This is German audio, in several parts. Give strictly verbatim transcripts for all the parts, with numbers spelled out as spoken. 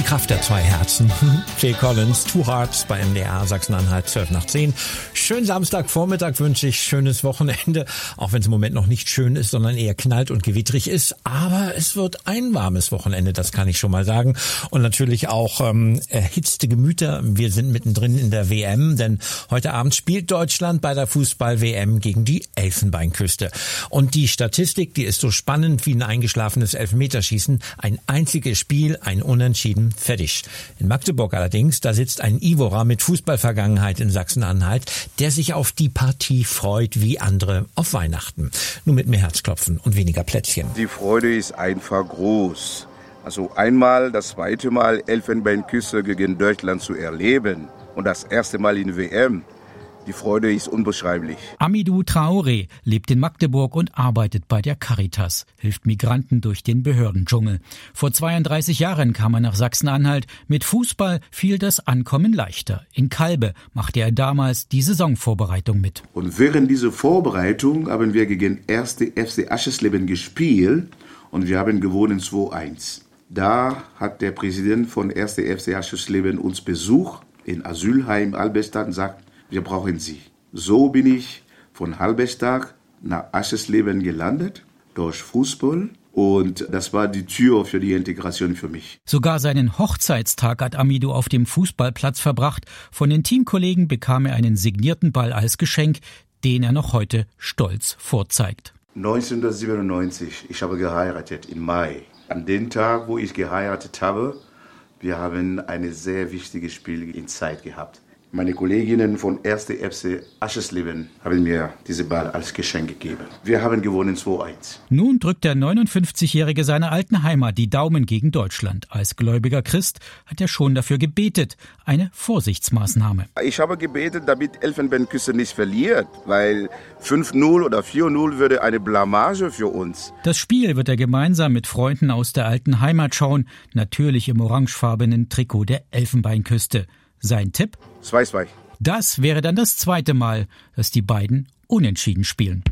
Die Kraft der zwei Herzen. Phil Collins, Two Hearts bei M D R Sachsen-Anhalt, zwölf nach zehn. Schönen Samstagvormittag wünsche ich, schönes Wochenende. Auch wenn es im Moment noch nicht schön ist, sondern eher knallt und gewittrig ist. Aber es wird ein warmes Wochenende, das kann ich schon mal sagen. Und natürlich auch ähm, erhitzte Gemüter. Wir sind mittendrin in der W M, denn heute Abend spielt Deutschland bei der Fußball-W M gegen die Elfenbeinküste. Und die Statistik, die ist so spannend wie ein eingeschlafenes Elfmeterschießen. Ein einziges Spiel, ein Unentschieden, fertig. In Magdeburg allerdings, da sitzt ein Ivorer mit Fußballvergangenheit in Sachsen-Anhalt, der sich auf die Partie freut wie andere auf Weihnachten. Nur mit mehr Herzklopfen und weniger Plätzchen. Die Freude ist einfach groß. Also einmal, das zweite Mal Elfenbeinküste gegen Deutschland zu erleben und das erste Mal in W M. Die Freude ist unbeschreiblich. Amidou Traoré lebt in Magdeburg und arbeitet bei der Caritas, hilft Migranten durch den Behördendschungel. Vor zweiunddreißig Jahren kam er nach Sachsen-Anhalt. Mit Fußball fiel das Ankommen leichter. In Calbe machte er damals die Saisonvorbereitung mit. Und während dieser Vorbereitung haben wir gegen erste F C Aschersleben gespielt und wir haben gewonnen zwei eins. Da hat der Präsident von erste F C Aschersleben uns besucht in Asylheim Halberstadt und sagt, wir brauchen Sie. So bin ich von Halberstadt nach Aschersleben gelandet, durch Fußball. Und das war die Tür für die Integration für mich. Sogar seinen Hochzeitstag hat Amidou auf dem Fußballplatz verbracht. Von den Teamkollegen bekam er einen signierten Ball als Geschenk, den er noch heute stolz vorzeigt. neunzehnhundertsiebenundneunzig, ich habe geheiratet im Mai. An dem Tag, wo ich geheiratet habe, wir haben ein sehr wichtiges Spiel in Zeit gehabt. Meine Kolleginnen von erste F C Aschersleben haben mir diese Ball als Geschenk gegeben. Wir haben gewonnen zwei eins. Nun drückt der neunundfünfzigjährige seiner alten Heimat die Daumen gegen Deutschland. Als gläubiger Christ hat er schon dafür gebetet. Eine Vorsichtsmaßnahme. Ich habe gebetet, damit Elfenbeinküste nicht verliert, weil fünf null oder vier null würde eine Blamage für uns. Das Spiel wird er gemeinsam mit Freunden aus der alten Heimat schauen, natürlich im orangefarbenen Trikot der Elfenbeinküste. Sein Tipp? zwei zwei. Das wäre dann das zweite Mal, dass die beiden unentschieden spielen.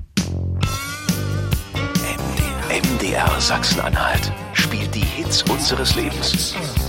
M D R Sachsen-Anhalt spielt die Hits unseres Lebens.